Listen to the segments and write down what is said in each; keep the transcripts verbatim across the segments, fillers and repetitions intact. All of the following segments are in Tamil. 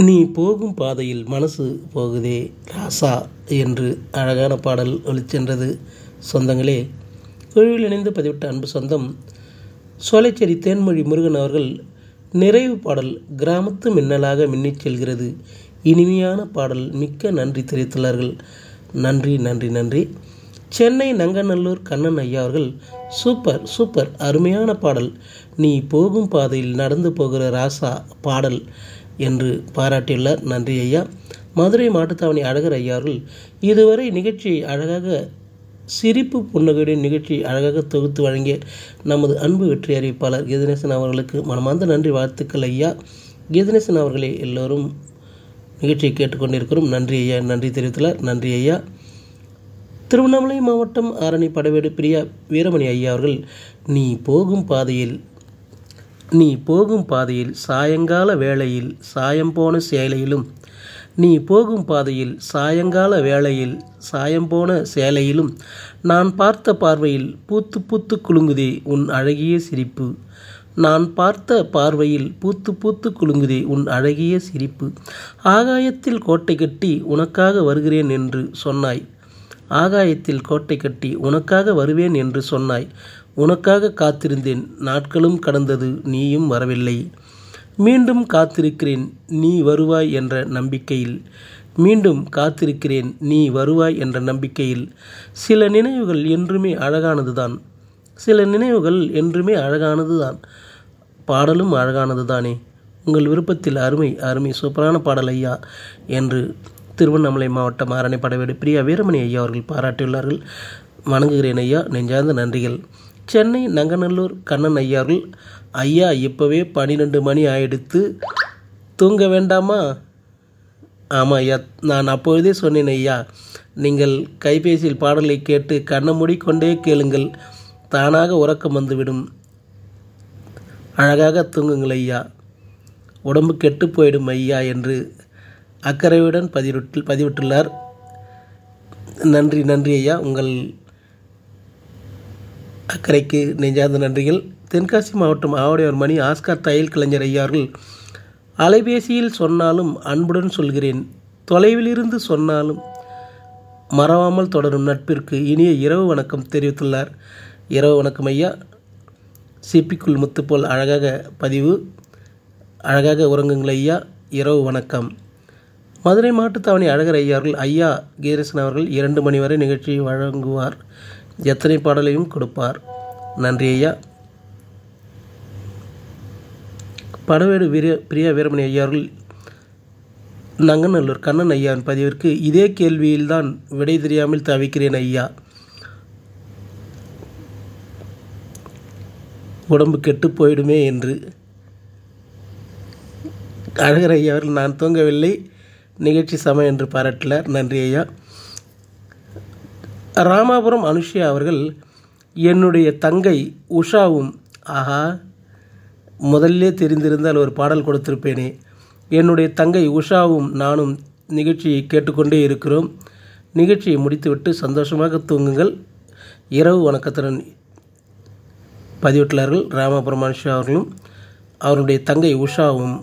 நீ போகும் பாதையில் மனசு போகுதே ராசா என்று அழகான பாடல் ஒலிச்சென்றது. சொந்தங்களே, குழுவில் இணைந்து பதிவிட்ட அன்பு சொந்தம் சோலைச்சேரி தேன்மொழி முருகன் அவர்கள் நிறைவு பாடல் கிராமத்து மின்னலாக மின்னிச் செல்கிறது, இனிமையான பாடல், மிக்க நன்றி தெரிவித்துள்ளார்கள். நன்றி நன்றி நன்றி. சென்னை நங்கநல்லூர் கண்ணன் ஐயா அவர்கள் சூப்பர் சூப்பர் அருமையான பாடல், நீ போகும் பாதையில் நடந்து போகிற ராசா பாடல் என்று பாராட்டியுள்ளார். நன்றி ஐயா. மதுரை மாட்டுத்தாவணி அழகர் ஐயா அவர்கள் இதுவரை நிகழ்ச்சியை அழகாக சிரிப்பு புன்னகையுடன் நிகழ்ச்சி அழகாக தொகுத்து வழங்கிய நமது அன்பு வெற்றி அறிவிப்பாளர் கீதநேசன் அவர்களுக்கு மனமார்ந்த நன்றி, வாழ்த்துக்கள் ஐயா. கீதநேசன் அவர்களே, எல்லோரும் நிகழ்ச்சியை கேட்டுக்கொண்டிருக்கிறோம். நன்றி ஐயா, நன்றி தெரிவித்துள்ளார். நன்றி ஐயா. திருவண்ணாமலை மாவட்டம் ஆரணி படவேடு பிரியா வீரமணி ஐயா அவர்கள் நீ போகும் பாதையில் நீ போகும் பாதையில் சாயங்கால வேளையில் சாயம் போன சேலையிலும் நீ போகும் பாதையில் சாயங்கால வேளையில் சாயம் போன சேலையிலும் நான் பார்த்த பார்வையில் பூத்து பூத்து குலுங்குதே உன் அழகிய சிரிப்பு நான் பார்த்த பார்வையில் பூத்து பூத்து குலுங்குதே உன் அழகிய சிரிப்பு ஆகாயத்தில் கோட்டை கட்டி உனக்காக வருகிறேன் என்று சொன்னாய் ஆகாயத்தில் கோட்டை கட்டி உனக்காக வருவேன் என்று சொன்னாய் உனக்காக காத்திருந்தேன், நாட்களும் கடந்தது, நீயும் வரவில்லை. மீண்டும் காத்திருக்கிறேன் நீ வருவாய் என்ற நம்பிக்கையில் மீண்டும் காத்திருக்கிறேன் நீ வருவாய் என்ற நம்பிக்கையில் சில நினைவுகள் என்றுமே அழகானது தான் சில நினைவுகள் என்றுமே அழகானது தான் பாடலும் அழகானது தானே. உங்கள் விருப்பத்தில் அருமை அருமை சூப்பரான பாடல் ஐயா என்று திருவண்ணாமலை மாவட்டம் ஆரணி படவேடு பிரியா வீரமணி ஐயா அவர்கள் பாராட்டியுள்ளார்கள். வணங்குகிறேன் ஐயா, நெஞ்சார்ந்த நன்றிகள். சென்னை நங்கநல்லூர் கண்ணன் ஐயா அவர்கள் ஐயா இப்போவே பன்னிரெண்டு மணி ஆயிடுத்து, தூங்க வேண்டாமா? ஆமாம் ஐயா, நான் அப்பொழுதே சொன்னேன் ஐயா, நீங்கள் கைபேசியில் பாடலை கேட்டு கண்ணை மூடிக்கொண்டே கேளுங்கள், தானாக உறக்கம் வந்துவிடும், அழகாக தூங்குங்கள் ஐயா, உடம்பு கெட்டு போயிடும் ஐயா என்று அக்கறையுடன் பதிவிட்டு பதிவிட்டுள்ளார். நன்றி நன்றி ஐயா, உங்கள் அக்கறைக்கு நெஞ்சார்ந்த நன்றிகள். தென்காசி மாவட்டம் ஆவடையார் மணி ஆஸ்கார் தையல் கலைஞர் ஐயா அவர்கள் அலைபேசியில் சொன்னாலும் அன்புடன் சொல்கிறேன், தொலைவிலிருந்து சொன்னாலும் மறவாமல் தொடரும் நட்பிற்கு இனிய இரவு வணக்கம் தெரிவித்துள்ளார். இரவு வணக்கம் ஐயா. சிப்பிக்குள் முத்து போல் அழகாக பதிவு, அழகாக உறங்குங்கள் ஐயா, இரவு வணக்கம். மதுரை மாட்டுத்தாவணி அழகர் ஐயா அவர்கள் ஐயா கீதநேசன் அவர்கள் இரண்டு மணி வரை நிகழ்ச்சியை வழங்குவார், எத்தனை பாடலையும் கொடுப்பார். நன்றி ஐயா. படவேடு வீர பிரியா வீரமணி ஐயா அவர்கள் நங்கநல்லூர் கண்ணன் ஐயாவின் பதிவிற்கு இதே கேள்வியில்தான் விடை தெரியாமல் தவிக்கிறேன் ஐயா, உடம்பு கெட்டு போயிடுமே என்று. அழகர் ஐயா அவர்கள் நான் தூங்கவில்லை, நிகழ்ச்சி சமயம் என்று பாராட்டினார். நன்றி ஐயா. ராமாபுரம் அனுஷியா அவர்கள் என்னுடைய தங்கை உஷாவும், ஆஹா, முதல்லே தெரிந்திருந்தால் ஒரு பாடல் கொடுத்திருப்பேனே. என்னுடைய தங்கை உஷாவும் நானும் நிகழ்ச்சியை கேட்டுக்கொண்டே இருக்கிறோம். நிகழ்ச்சியை முடித்துவிட்டு சந்தோஷமாக தூங்குங்கள், இரவு வணக்கத்துடன் பதிவிட்டுள்ளார்கள் ராமாபுரம் அனுஷியா அவர்களும் அவருடைய தங்கை உஷாவும்.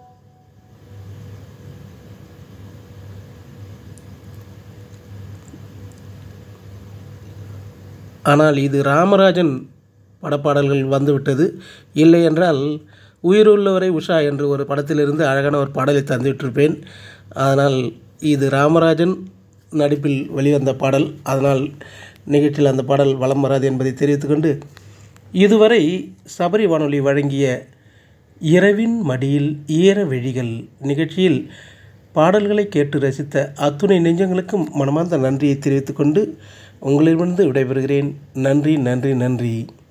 ஆனால் இது ராமராஜன் படப்பாடல்கள் வந்துவிட்டது, இல்லை என்றால் உயிருள்ளவரை உஷா என்று ஒரு படத்திலிருந்து அழகான ஒரு பாடலை தந்துவிட்டிருப்பேன். அதனால் இது ராமராஜன் நடிப்பில் வெளிவந்த பாடல், அதனால் நிகழ்ச்சியில் அந்த பாடல் வலம் வராது என்பதை தெரிவித்துக்கொண்டு, இதுவரை சபரி வானொலி வழங்கிய இரவின் மடியில் ஈர விழிகள் நிகழ்ச்சியில் பாடல்களை கேட்டு ரசித்த அத்துணை நெஞ்சங்களுக்கும் மனமார்ந்த நன்றியை தெரிவித்துக்கொண்டு உங்களிடமிருந்து விடைபெறுகிறேன். நன்றி நன்றி நன்றி.